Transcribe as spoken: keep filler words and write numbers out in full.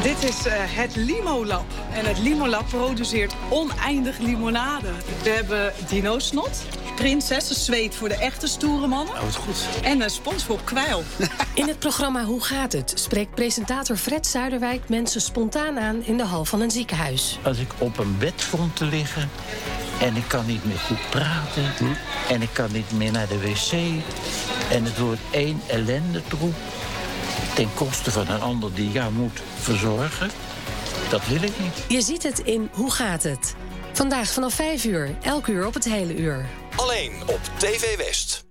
Dit is uh, het Limo-lab. En het Limo-lab produceert oneindig limonade. We hebben dino-snot, prinsessenzweet voor de echte stoere mannen. Oh, wat goed. En een SpongeBob kwijl. In het programma Hoe gaat het? Spreekt presentator Fred Zuiderwijk mensen spontaan aan in de hal van een ziekenhuis. Als ik op een bed kom te liggen en ik kan niet meer goed praten... Hm? en ik kan niet meer naar de wc en het wordt één ellendetroep... ten koste van een ander die jou moet verzorgen, dat wil ik niet. Je ziet het in Hoe gaat het? Vandaag vanaf vijf uur, elk uur op het hele uur. Alleen op T V West.